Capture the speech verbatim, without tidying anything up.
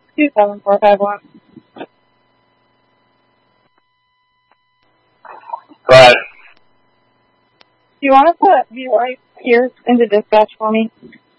two seven four five one. Go ahead. Do you want to put V Y here into dispatch for me?